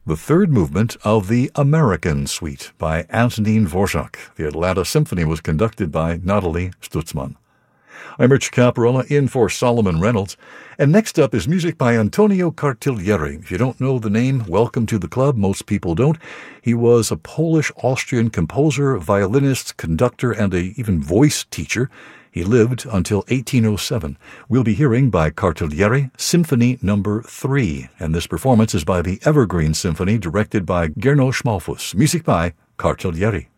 the third movement of the American Suite by Antonín Dvořák. The Atlanta Symphony was conducted by Nathalie Stutzman. I'm Rich Caparella, in for Solomon Reynolds. And next up is music by Antonio Cartiglieri. If you don't know the name, welcome to the club. Most people don't. He was a Polish-Austrian composer, violinist, conductor, and even voice teacher. He lived until 1807. We'll be hearing by Cartiglieri Symphony No. 3, and this performance is by the Evergreen Symphony, directed by Gernot Schmalfuss. Music by Cartiglieri.